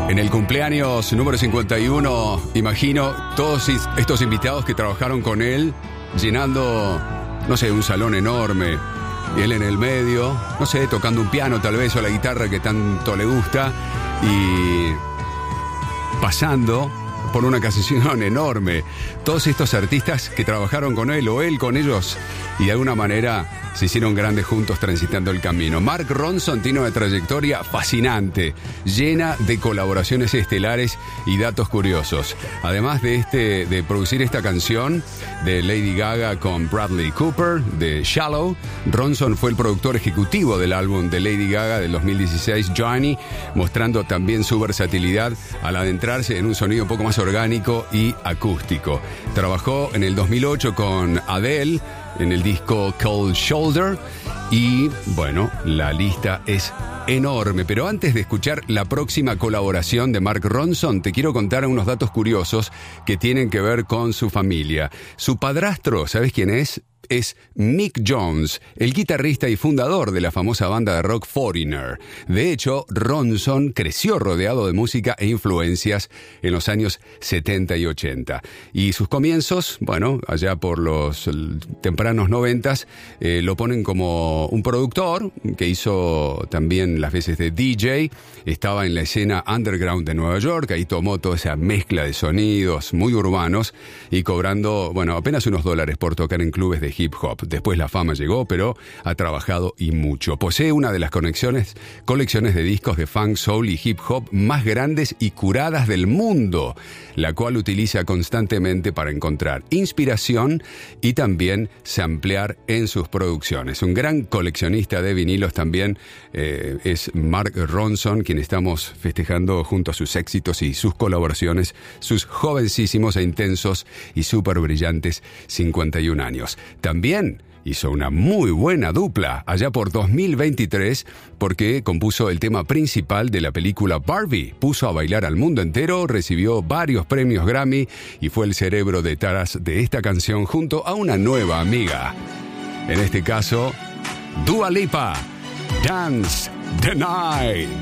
En el cumpleaños número 51, imagino todos estos invitados que trabajaron con él, llenando, no sé, un salón enorme, y él en el medio, no sé, tocando un piano tal vez, o la guitarra que tanto le gusta, y pasando por una canción enorme. Todos estos artistas que trabajaron con él o él con ellos y de alguna manera se hicieron grandes juntos transitando el camino. Mark Ronson tiene una trayectoria fascinante, llena de colaboraciones estelares y datos curiosos. Además de producir esta canción de Lady Gaga con Bradley Cooper, de Shallow, Ronson fue el productor ejecutivo del álbum de Lady Gaga del 2016, Johnny, mostrando también su versatilidad al adentrarse en un sonido un poco más orgánico y acústico. Trabajó en el 2008 con Adele en el disco Cold Shoulder y, bueno, la lista es enorme. Pero antes de escuchar la próxima colaboración de Mark Ronson, te quiero contar unos datos curiosos que tienen que ver con su familia. Su padrastro, ¿sabes quién es? Es Mick Jones, el guitarrista y fundador de la famosa banda de rock Foreigner. De hecho, Ronson creció rodeado de música e influencias en los años 70 y 80. Y sus comienzos, bueno, allá por los tempranos 90s, lo ponen como un productor que hizo también las veces de DJ. Estaba en la escena underground de Nueva York, ahí tomó toda esa mezcla de sonidos muy urbanos y cobrando, bueno, apenas unos $, por tocar en clubes de hip hop. Después la fama llegó, pero ha trabajado y mucho. Posee una de las colecciones de discos de funk, soul y hip hop más grandes y curadas del mundo, la cual utiliza constantemente para encontrar inspiración y también samplear en sus producciones. Un gran coleccionista de vinilos también es Mark Ronson, quien estamos festejando junto a sus éxitos y sus colaboraciones, sus jovencísimos e intensos y súper brillantes 51 años. También hizo una muy buena dupla allá por 2023 porque compuso el tema principal de la película Barbie. Puso a bailar al mundo entero, recibió varios premios Grammy y fue el cerebro detrás de esta canción junto a una nueva amiga. En este caso, Dua Lipa, Dance the Night.